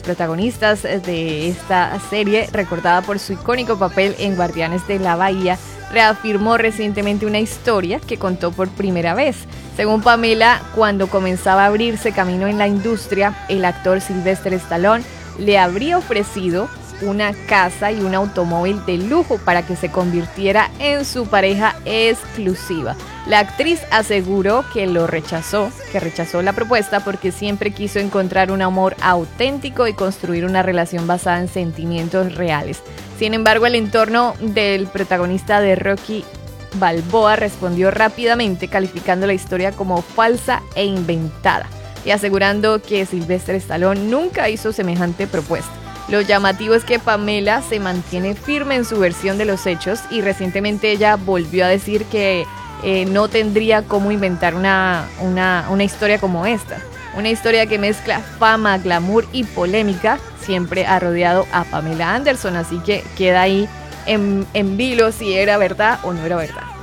protagonistas de esta serie, recordada por su icónico papel en Guardianes de la Bahía, reafirmó recientemente una historia que contó por primera vez. Según Pamela, cuando comenzaba a abrirse camino en la industria, el actor Sylvester Stallone le habría ofrecido una casa y un automóvil de lujo para que se convirtiera en su pareja exclusiva. La actriz aseguró que rechazó la propuesta porque siempre quiso encontrar un amor auténtico y construir una relación basada en sentimientos reales. Sin embargo, el entorno del protagonista de Rocky Balboa respondió rápidamente, calificando la historia como falsa e inventada y asegurando que Sylvester Stallone nunca hizo semejante propuesta. Lo llamativo es que Pamela se mantiene firme en su versión de los hechos y recientemente ella volvió a decir que no tendría cómo inventar una historia como esta. Una historia que mezcla fama, glamour y polémica, siempre ha rodeado a Pamela Anderson, así que queda ahí en vilo si era verdad o no era verdad.